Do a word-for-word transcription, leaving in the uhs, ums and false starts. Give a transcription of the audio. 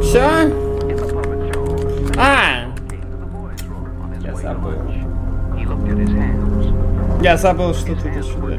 Все? А! Я забыл. Я забыл, что тут еще